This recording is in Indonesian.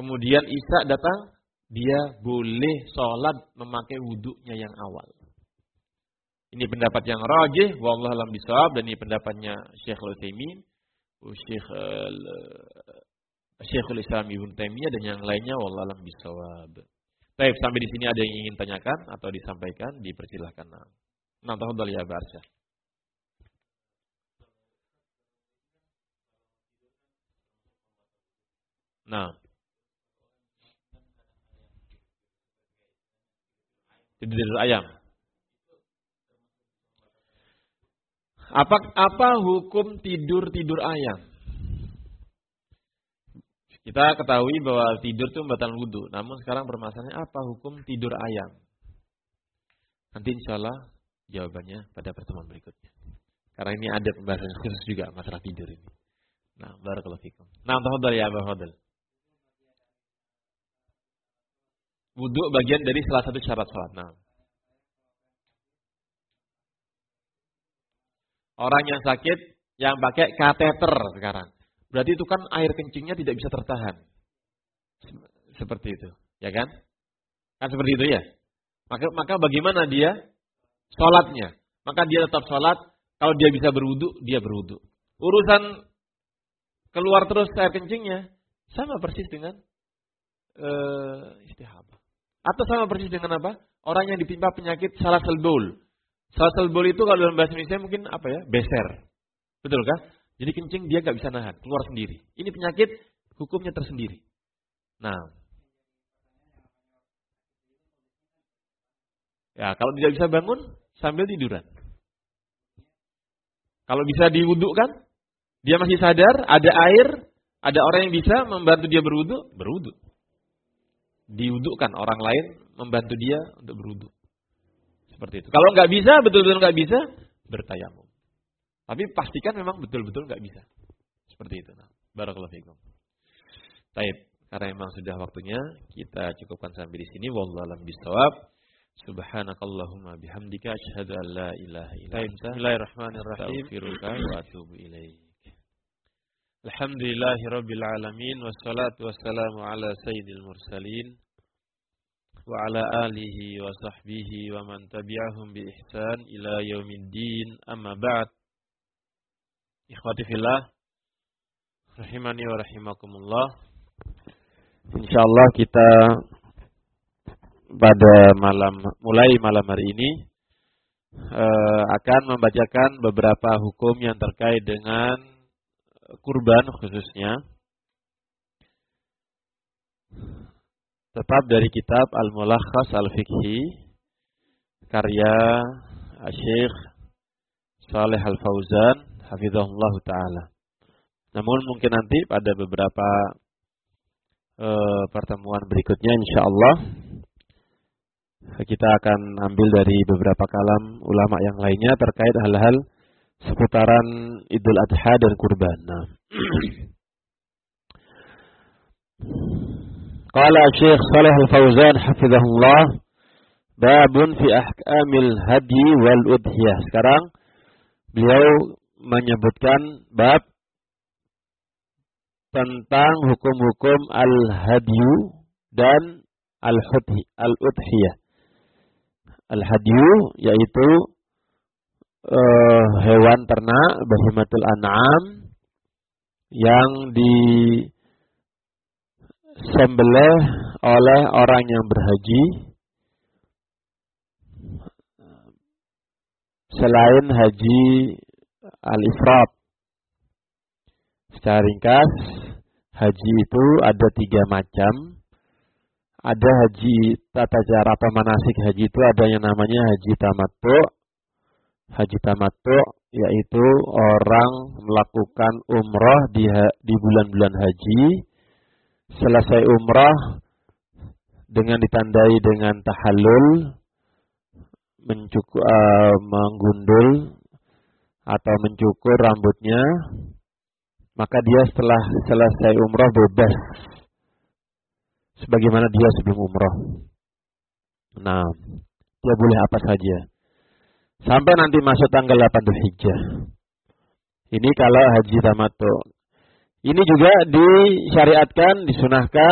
kemudian isya datang, dia boleh sholat memakai wudhunya yang awal. Ini pendapat yang rajih, wallahu a'lam bishawab, dan ini pendapatnya Syekh Al-Utsaimin, Syekhul Islam Ibnu Taimiyah dan yang lainnya, wallahu a'lam bishawab. Baik, sampai di sini ada yang ingin tanyakan atau disampaikan, dipersilahkan. Nah, tafadhal ya Aba Arsyah. Nah, tidur ayam. Apa hukum tidur ayam? Kita ketahui bahwa tidur itu membatalkan wudu. Namun sekarang permasalahannya apa hukum tidur ayam? Nanti insya Allah jawabannya pada pertemuan berikutnya. Karena ini ada pembahasan khusus juga masalah tidur ini. Nah, barakallahu fikum. Nah, tafadhal ya Aba Fadl. Wudu bagian dari salah satu syarat salat. Nah, orang yang sakit yang pakai kateter sekarang, berarti itu kan air kencingnya tidak bisa tertahan. Seperti itu, ya kan? Kan seperti itu ya. Maka bagaimana dia salatnya? Maka dia tetap salat. Kalau dia bisa berwudu, dia berwudu. Urusan keluar terus air kencingnya sama persis dengan istihabah. Atau sama persis dengan apa? Orang yang ditimpa penyakit salasul baul. Salasul baul itu kalau dalam bahasa Indonesia mungkin apa ya? Beser. Betul kah? Jadi kencing dia nggak bisa nahan, keluar sendiri. Ini penyakit hukumnya tersendiri. Nah, ya kalau tidak bisa bangun sambil tiduran. Kalau bisa diwudukkan, dia masih sadar, ada air, ada orang yang bisa membantu dia berwudu, berwudu. Diwudukkan orang lain membantu dia untuk berwudu. Seperti itu. Kalau nggak bisa, betul-betul nggak bisa, bertayamum. Tapi pastikan memang betul-betul nggak bisa. Seperti itu. Nah, barakallahu fikum. Baik, karena memang sudah waktunya, kita cukupkan sampai di sini. Wallahu a'lam bishawab. Subhanakallahumma bihamdika asyhadu an la ilaha illa anta Bismillahirrahmanirrahim. astaghfiruka wa atubu ilaik. Alhamdulillahirabbil alamin wassalatu wassalamu ala sayyidil mursalin wa ala alihi wa sahbihi wa man tabi'ahum bi ihsan ila yaumiddin. Amma ba'd. Ikhwati fillah, rahimani wa rahimakumullah. Insyaallah kita pada mulai malam hari ini akan membacakan beberapa hukum yang terkait dengan kurban khususnya. Tetap dari kitab Al-Mulakhas Al-Fiqhi karya Syekh Shalih Al-Fauzan hafizahullah ta'ala. Namun mungkin nanti pada beberapa pertemuan berikutnya insyaallah kita akan ambil dari beberapa kalam ulama yang lainnya terkait hal-hal seputaran Idul Adha dan kurban. Nah. Qala Syekh Shalih Al-Fauzan hafizahullah, babun fi ahkamil hadi wal udhiyah. Sekarang beliau menyebutkan bab tentang hukum-hukum al-hadyu dan al-udhiyah. Al-hadyu yaitu hewan ternak, bahimatul an'am yang disembelih oleh orang yang berhaji selain haji al-ifrad. Secara ringkas, haji itu ada 3 macam. Ada haji tata cara atau manasik haji itu ada yang namanya haji tamattu. Haji tamattu yaitu orang melakukan umrah di bulan-bulan haji. Selesai umrah dengan ditandai dengan tahallul, menggundul atau mencukur rambutnya, maka dia setelah selesai umrah bebas sebagaimana dia sebelum umrah. Nah, dia boleh apa saja sampai nanti masuk tanggal 8 Dzulhijjah. Ini kalau haji tamattu. Ini juga disyariatkan, disunahkan